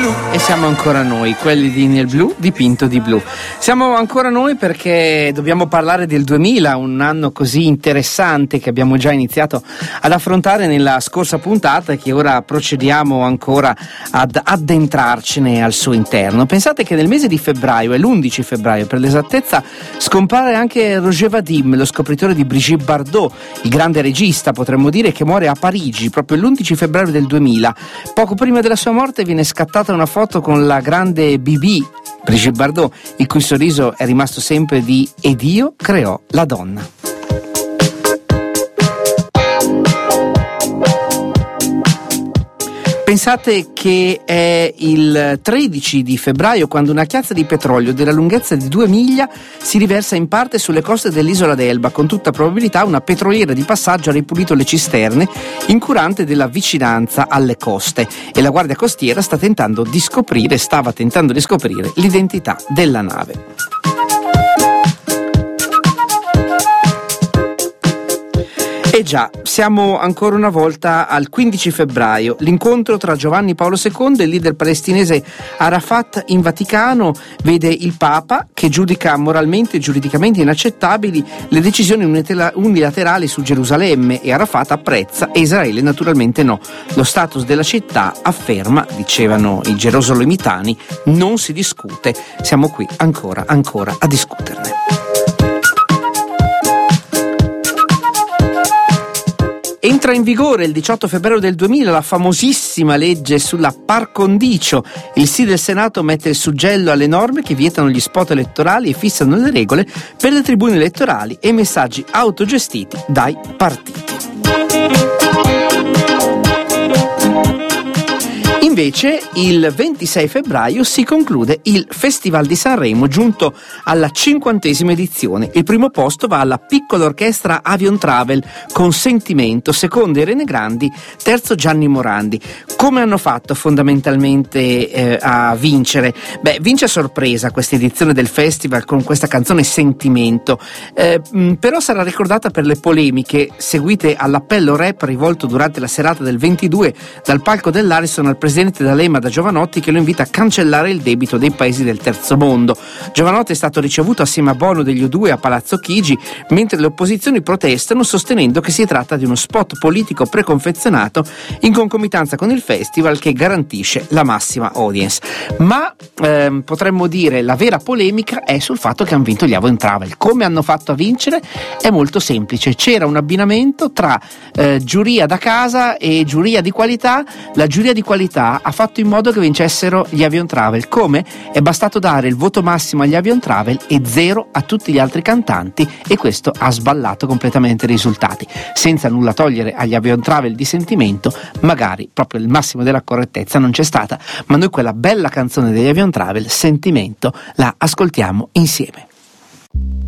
E siamo ancora noi, quelli di Nel Blu dipinto di blu. Siamo ancora noi perché dobbiamo parlare del 2000, un anno così interessante che abbiamo già iniziato ad affrontare nella scorsa puntata e che ora procediamo ancora ad addentrarcene al suo interno. Pensate che nel mese di febbraio, è l'11 febbraio per l'esattezza, scompare anche Roger Vadim, lo scopritore di Brigitte Bardot, il grande regista, potremmo dire, che muore a Parigi proprio l'11 febbraio del 2000. Poco prima della sua morte viene scattata una foto con la grande Bibi, Brigitte Bardot, il cui sorriso è rimasto sempre di "E Dio creò la donna". Pensate che è il 13 di febbraio quando una chiazza di petrolio della lunghezza di 2 miglia si riversa in parte sulle coste dell'isola d'Elba. Con tutta probabilità una petroliera di passaggio ha ripulito le cisterne, incurante della vicinanza alle coste, e la Guardia Costiera stava tentando di scoprire l'identità della nave. E già, siamo ancora una volta al 15 febbraio, l'incontro tra Giovanni Paolo II e il leader palestinese Arafat in Vaticano vede il Papa che giudica moralmente e giuridicamente inaccettabili le decisioni unilaterali su Gerusalemme, e Arafat apprezza e Israele naturalmente no. Lo status della città, afferma, dicevano i gerosolimitani, non si discute, siamo qui ancora a discuterne. Entra in vigore il 18 febbraio del 2000 la famosissima legge sulla par condicio. Il sì del Senato mette il suggello alle norme che vietano gli spot elettorali e fissano le regole per le tribune elettorali e i messaggi autogestiti dai partiti. Invece il 26 febbraio si conclude il Festival di Sanremo, giunto alla 50ª edizione. Il primo posto va alla piccola orchestra Avion Travel con Sentimento, secondo Irene Grandi, terzo Gianni Morandi. Come hanno fatto fondamentalmente a vincere? Vince a sorpresa questa edizione del festival con questa canzone Sentimento, però sarà ricordata per le polemiche seguite all'appello rap rivolto durante la serata del 22 dal palco dell'Ariston al presidente D'Alema da Giovanotti, che lo invita a cancellare il debito dei paesi del terzo mondo. Giovanotti è stato ricevuto assieme a Bono degli U2 a Palazzo Chigi, mentre le opposizioni protestano sostenendo che si tratta di uno spot politico preconfezionato in concomitanza con il festival che garantisce la massima audience. Ma potremmo dire la vera polemica è sul fatto che hanno vinto gli Avion Travel. Come hanno fatto a vincere? È molto semplice, c'era un abbinamento tra giuria da casa e giuria di qualità. La giuria di qualità ha fatto in modo che vincessero gli Avion Travel. Come? È bastato dare il voto massimo agli Avion Travel e 0 a tutti gli altri cantanti, e questo ha sballato completamente i risultati. Senza nulla togliere agli Avion Travel di Sentimento, magari proprio il massimo della correttezza non c'è stata, ma noi quella bella canzone degli Avion Travel, Sentimento, la ascoltiamo insieme.